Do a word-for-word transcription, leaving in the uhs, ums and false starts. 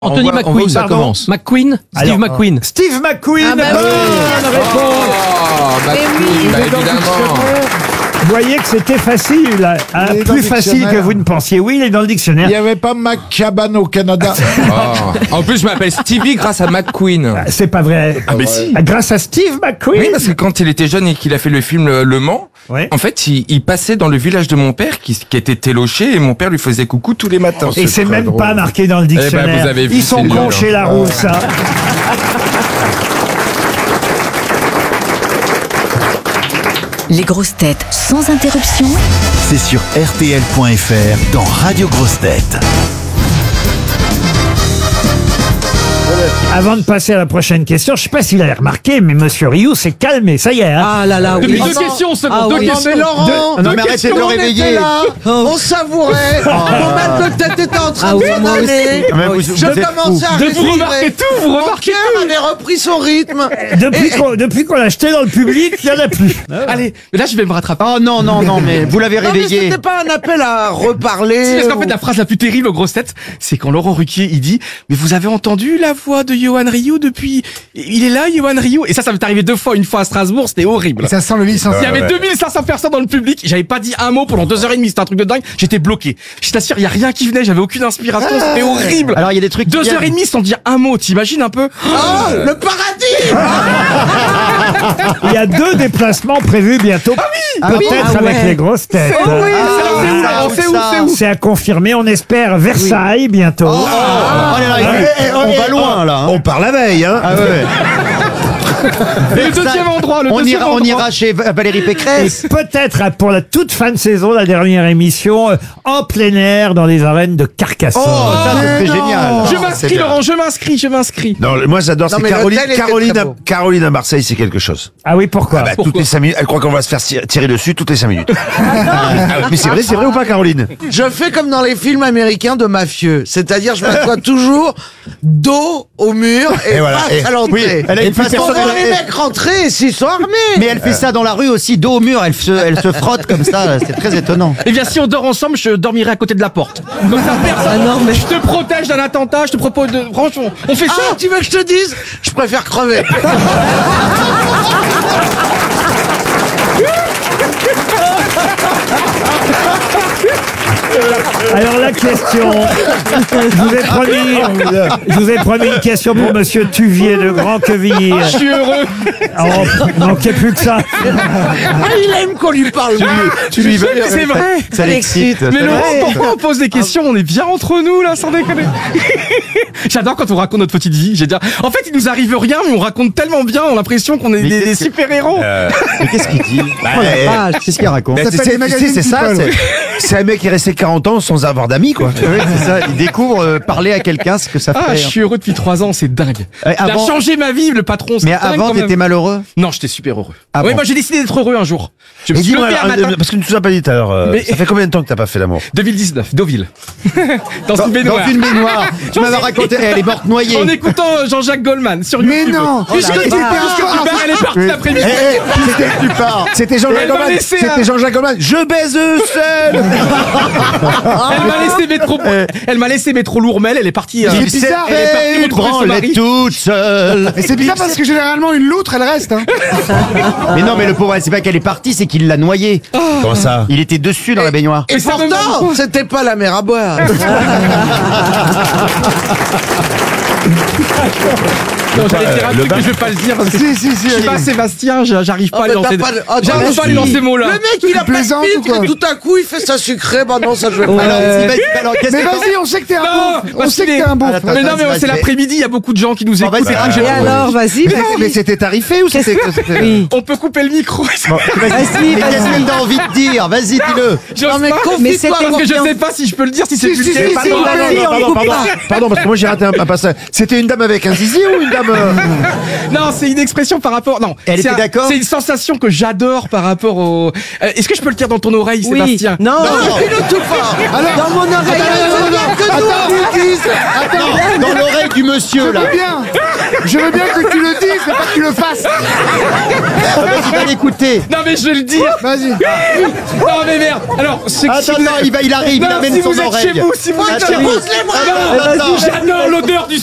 Anthony on va, McQueen, on va ça pardon. commence. McQueen, Steve Alors, McQueen. Steve McQueen. Ah bah oui. Bonne réponse. Oh, McQueen, bah, évidemment. Vous voyez que c'était facile, hein, Il est dans plus le facile dictionnaire. que vous ne pensiez. Oui, il est dans le dictionnaire. Il n'y avait pas McCaban au Canada. Oh. En plus, je m'appelle Stevie grâce à McQueen. C'est pas vrai. Ah, mais si. Grâce à Steve McQueen. Oui, parce que quand il était jeune et qu'il a fait le film Le, Le Mans, Ouais. en fait, il, il passait dans le village de mon père qui, qui était téloché et mon père lui faisait coucou tous les matins. Et c'est très même drôle. pas marqué dans le ben, dictionnaire. vous avez vu, Ils sont c'est cons nul, chez hein. Larousse. Hein. Les grosses têtes sans interruption. C'est sur R T L point F R dans Radio Grosses Têtes. Avant de passer à la prochaine question, je sais pas s'il a remarqué, mais Monsieur Rioux s'est calmé. Ça y est. Hein. Ah là là, oui. Depuis Oh deux non. questions seulement, Ah deux oui. questions. Non, mais Laurent, Deux- non, deux mais arrêtez de le on réveiller. était là, on savourait, mon mal de tête était en train Ah de oui, s'en moi aussi. aller. Ah, mais vous- Je vous êtes commençais à De vous respirer. remarquez tout, vous Mon remarquez cœur avait repris son rythme. Depuis qu'on depuis qu'on l'a jeté dans le public, il n'y en a plus. Allez, mais là je vais me rattraper. Oh non, non, non, mais vous l'avez Non mais réveillé. c'était pas un appel à reparler. Si, parce qu'en ou- fait, la phrase la plus terrible aux grosses têtes, c'est quand Laurent Ruquier, il dit, mais vous avez entendu la voix de Johan Rioux depuis, il est là, Johan Rioux? Et ça, ça m'est arrivé deux fois, une fois à Strasbourg, c'était horrible. Ça sent le licenciement. Il y avait deux mille cinq cents personnes dans le public, j'avais pas dit un mot pendant deux heures et demie, c'était un truc de dingue, j'étais bloqué. Je t'assure, il y a rien qui venait, j'avais aucune inspiration, c'était horrible. Alors il y a des trucs. qui Deux viennent. heures et demie sans dire un mot, t'imagines un peu? Oh, le paradis. Il y a deux déplacements prévus bientôt. Ah oui. Peut-être Ah avec ouais. les grosses têtes. Oh oui, Ah, c'est où, ça, Laurent? C'est où, ça. c'est où? C'est à confirmer. On espère Versailles bientôt. Oh là là, Eh, eh, on eh, va eh, loin là. hein. On part la veille, hein. Ah ouais, ouais. Et le deuxième endroit, le On deuxième ira, on endroit. ira chez Va- Valérie Et Pécresse. peut-être à- pour la toute fin de saison, la dernière émission, euh, en plein air dans les arènes de Carcassonne. Oh, ça c'est génial. Je m'inscris, Laurent, je m'inscris, je m'inscris. Non, moi j'adore, Non, c'est mais Caroline. l'hôtel était Caroline, très à, beau. Caroline à Marseille, c'est quelque chose. Ah oui, pourquoi Ah bah, toutes les cinq minutes, elle croit qu'on va se faire tirer- tirer dessus toutes les cinq minutes. Ah, mais c'est vrai, c'est vrai ou pas, Caroline? Je fais comme dans les films américains de mafieux, c'est-à-dire je m'assois toujours dos au mur et, Et voilà, face et- à l'entrée. oui, elle a Et une façon pendant de- les mecs rentrés, s'ils sont armés. Mais elle fait ça dans la rue aussi, dos au mur, elle se, elle se frotte comme ça, c'est très étonnant. Eh bien, si on dort ensemble, je dormirai à côté de la porte. Comme ça, personne. Je te protège d'un attentat, je te propose de. Franchement, on fait ça. Ah, tu veux que je te dise? Je préfère crever. Alors la question, je vous ai promis, je vous ai promis une question pour Monsieur Tuvier de Grand-Queville. Je suis heureux. Oh, manquait plus que ça. Ah, il aime qu'on lui parle. Tu lui C'est vrai. Ça l'excite. Mais Laurent, pourquoi on pose des questions? On est bien entre nous, là, sans déconner. J'adore quand on raconte notre petite vie. J'ai dire, en fait, il nous arrive rien, mais on raconte tellement bien, on a l'impression qu'on est Mais des, des qu'est-ce que- super-héros. Mais qu'est-ce qu'il dit Oh la vache, qu'est-ce qu'il raconte Ben, c'est c'est- tu sais, c'est ça, c'est- c'est un mec qui est resté quarante ans sans avoir d'amis, quoi. Oui, c'est ça. Il découvre euh, parler à quelqu'un, ce que ça Ah, fait. je suis heureux depuis trois ans, c'est dingue. Euh, Il avant- a changé ma vie, le patron. c'est Mais dingue, avant, quand même. t'étais malheureux. Non, j'étais super heureux. Ah oui, bon moi j'ai décidé d'être heureux un jour. Je me Mais suis dis-moi, levé un alors, matin. euh, parce que tu nous as pas dit tout à l'heure, euh, Mais- ça fait combien de temps que t'as pas fait l'amour? deux mille dix-neuf, Deauville. Dans, Dans, une baignoire. dans une baignoire. Tu m'avais raconté, elle est morte noyée. En écoutant euh, Jean-Jacques Goldman sur Mais YouTube. non. Puisque Oh la tu vache. puisque tu elle est partie l'après-midi. Eh, eh, c'était- Tu pars. C'était Et Jean-Jacques elle m'a Goldman. laissé C'était un- Jean-Jacques Goldman. Je baise seul. Elle m'a laissé métro, elle m'a laissé métro Lourmel, elle est partie. euh, C'est bizarre. Elle est partie une retrouver son branlette mari. toute seule. Et c'est bizarre parce que généralement une loutre elle reste. Hein. Mais non, mais le pauvre, c'est pas qu'elle est partie, c'est qu'il l'a noyée. Comment ça? Il était dessus dans la baignoire. Et Mais ça me- pourtant, c'était pas la mer à boire. Non, j'allais dire un le truc, bain. mais je vais pas le dire parce que Si, si, si, je suis pas allez. Sébastien, je- j'arrive pas Ah, à bah, lancer. t'as pas de- ah, J'arrive bah, pas à lui si. lancer ces mots-là. Le mec, il a pas de plaisantes ou filtre quoi et tout à coup, il fait ça sucré. Bah non, ça je vais pas. Alors, vas-y, alors, qu'est-ce Mais que vas-y, on sait que t'es un Non, beauf. On parce sait qu'il que t'es est- un beauf. Attends, Mais non, mais vas-y, c'est vas-y. l'après-midi, il y a beaucoup de gens qui nous Bon, écoutent. vas-y, et tout, ah, j'ai- ouais. Alors, vas-y, Mais, vas-y. mais c'était tarifé ou c'était Oui. On peut couper le micro. Vas-y, Vas-y, mais qu'est-ce vas-y. que t'as envie de dire? Vas-y, dis-le. J'ose Non, mais pas, confie-toi, Mais c'était- parce que je confiance. sais pas si je peux le dire, si c'est Si, si, si, vulgaire. si, Pardon, si, pardon, oui, pardon, pardon, pardon. pardon, pardon, parce que moi j'ai raté un, un passage. C'était une dame avec un zizi ou une dame euh, Non, c'est une expression par rapport. Non, Elle c'est était un- d'accord C'est une sensation que j'adore par rapport au. Euh, Est-ce que je peux le dire dans ton oreille, Oui. Sébastien? Non. Dis-le tout fort. Dans mon oreille. Attends, Attends, dans l'oreille du monsieur, là. bien. Je veux bien que tu le dises, mais pas que tu le fasses. Vas-y, va l'écouter. Non mais je vais le dire. Vas-y. Non mais merde. Alors, c'est que si Attends, vous non, êtes- il, va, il arrive, non, il amène si son vous êtes oreille. chez vous, si vous êtes Attends. chez vous, Pousse-les, moi. Ah non, Attends. j'adore l'odeur du